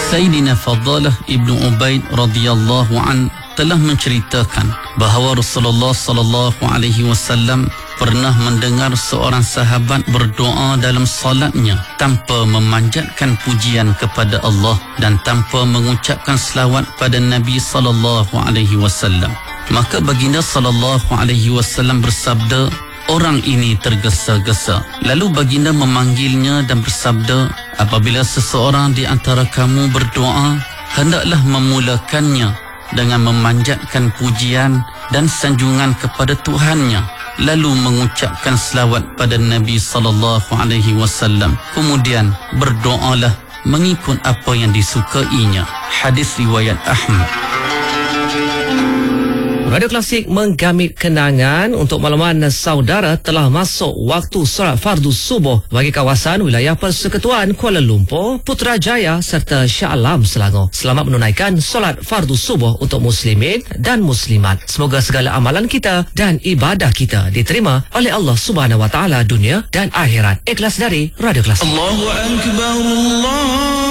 Sayyidina Fadalah ibnu Ubaid radhiyallahu an telah menceritakan bahawa Rasulullah sallallahu alaihi wasallam pernah mendengar seorang sahabat berdoa dalam salatnya tanpa memanjatkan pujian kepada Allah dan tanpa mengucapkan selawat pada Nabi sallallahu alaihi wasallam. Maka baginda sallallahu alaihi wasallam bersabda, orang ini tergesa-gesa. Lalu baginda memanggilnya dan bersabda, apabila seseorang di antara kamu berdoa, hendaklah memulakannya dengan memanjatkan pujian dan sanjungan kepada Tuhannya, lalu mengucapkan selawat pada Nabi sallallahu alaihi wasallam. Kemudian berdoalah mengikut apa yang disukainya. Hadis riwayat Ahmad. Radio Klasik menggamit kenangan untuk makluman saudara telah masuk waktu solat fardu subuh bagi kawasan wilayah Persekutuan Kuala Lumpur, Putrajaya serta Shah Alam Selangor. Selamat menunaikan solat fardu subuh untuk muslimin dan muslimat. Semoga segala amalan kita dan ibadah kita diterima oleh Allah Subhanahu Wa Taala dunia dan akhirat. Ikhlas dari Radio Klasik. Allahu Akbar, Allah